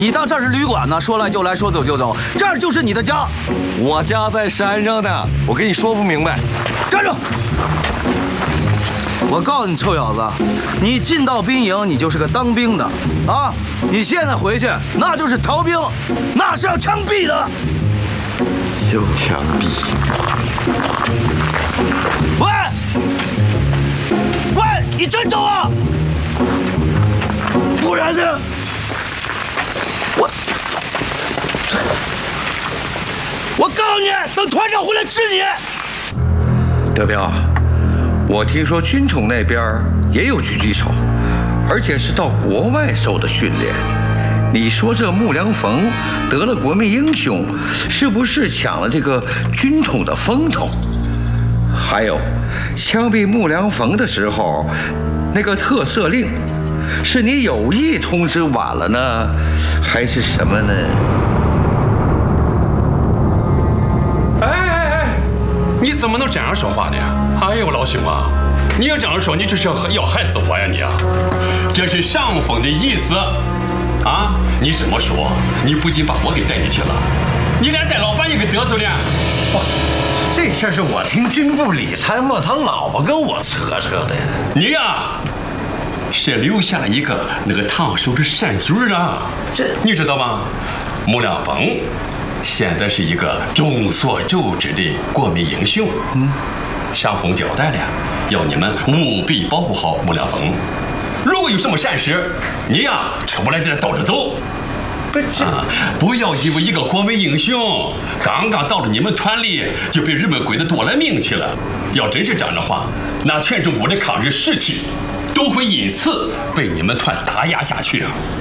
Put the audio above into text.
你当这儿是旅馆呢？说来就来，说走就走，这儿就是你的家。 我家在山上呢，我跟你说不明白。 站住！我告诉你，臭小子，你进到兵营，你就是个当兵的啊！你现在回去，那就是逃兵，那是要枪毙的。 又枪毙！ 喂，你真走啊！不然呢？我告诉你，等团长回来治你。 德彪，我听说军统那边也有狙击手，而且是到国外受的训练。你说这穆良逢得了国民英雄，是不是抢了这个军统的风头？还有，枪毙穆良逢的时候，那个特赦令，是你有意通知晚了呢，还是什么呢？ 你怎么能这样说话呢？哎呦，老兄啊，你要这样说，你这是要害死我呀你啊！这是上峰的意思啊！你这么说，你不仅把我给带进去了，你连带老板也给得罪了。 这事儿是我听军部李参谋他老婆跟我扯的。 你呀，是留下了一个那个烫手的山芋啊！ 这你知道吗？穆良逢现在是一个众所周知的国民英雄。上峰交代了，要你们务必保护好穆良逢。如果有什么闪失，你呀吃不来就得倒着走。不要因为一个国民英雄刚刚到了你们团里，就被人们归得多了名去了。要真是这样的话，那全中国的抗日士气都会因此被你们团打压下去啊！